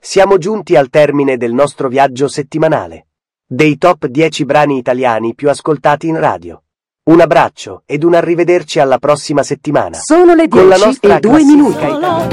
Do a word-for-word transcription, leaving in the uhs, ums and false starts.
Siamo giunti al termine del nostro viaggio settimanale. Dei top dieci brani italiani più ascoltati in radio. Un abbraccio ed un arrivederci alla prossima settimana. Sono le Con la dieci nostra e due classifica minuti. italiana.